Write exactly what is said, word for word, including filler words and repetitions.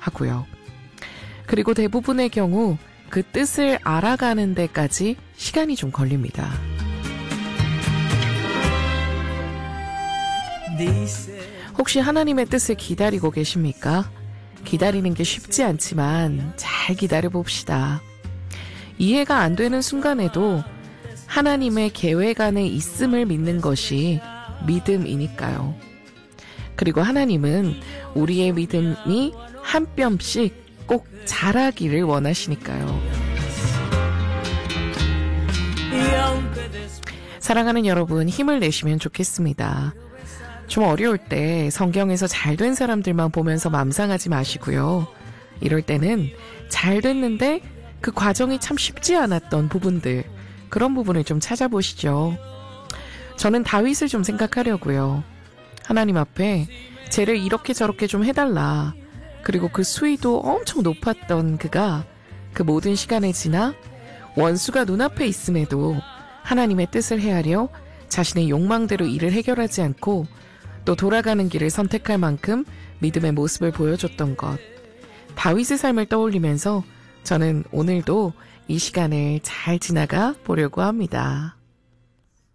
하고요. 그리고 대부분의 경우 그 뜻을 알아가는 데까지 시간이 좀 걸립니다. 혹시 하나님의 뜻을 기다리고 계십니까? 기다리는 게 쉽지 않지만 잘 기다려봅시다. 이해가 안 되는 순간에도 하나님의 계획 안에 있음을 믿는 것이 믿음이니까요. 그리고 하나님은 우리의 믿음이 한 뼘씩 꼭 자라기를 원하시니까요. 사랑하는 여러분, 힘을 내시면 좋겠습니다. 좀 어려울 때 성경에서 잘된 사람들만 보면서 맘상하지 마시고요. 이럴 때는 잘 됐는데 그 과정이 참 쉽지 않았던 부분들, 그런 부분을 좀 찾아보시죠. 저는 다윗을 좀 생각하려고요. 하나님 앞에 쟤를 이렇게 저렇게 좀 해달라. 그리고 그 수위도 엄청 높았던 그가 그 모든 시간을 지나 원수가 눈앞에 있음에도 하나님의 뜻을 헤아려 자신의 욕망대로 일을 해결하지 않고 또 돌아가는 길을 선택할 만큼 믿음의 모습을 보여줬던 것. 다윗의 삶을 떠올리면서 저는 오늘도 이 시간을 잘 지나가 보려고 합니다.